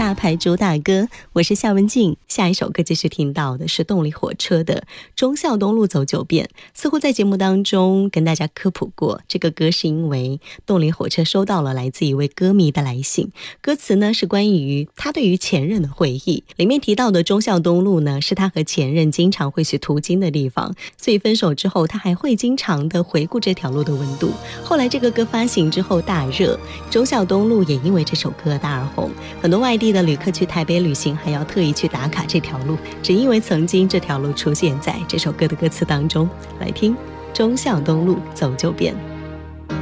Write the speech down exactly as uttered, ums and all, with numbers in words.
大牌主打歌，我是夏文静。下一首歌继续听到的是动力火车的忠孝东路走九遍。似乎在节目当中跟大家科普过，这个歌是因为动力火车收到了来自一位歌迷的来信，歌词呢是关于他对于前任的回忆，里面提到的忠孝东路呢是他和前任经常会去途经的地方，所以分手之后他还会经常的回顾这条路的温度。后来这个歌发行之后大热，忠孝东路也因为这首歌大而红，很多外地的旅客去台北旅行还要特意去打卡这条路，只因为曾经这条路出现在这首歌的歌词当中。来听忠孝东路走九遍。